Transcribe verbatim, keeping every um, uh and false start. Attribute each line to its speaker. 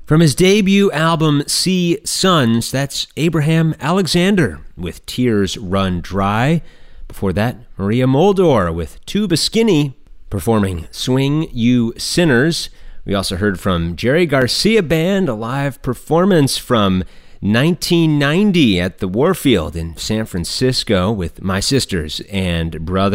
Speaker 1: From his debut album, See Sons, that's Abraham Alexander with Tears Run Dry. Before that, Maria Muldaur with Tuba Skinny performing Swing You Sinners. We also heard from Jerry Garcia Band, a live performance from nineteen ninety at the Warfield in San Francisco with My Sisters and Brothers.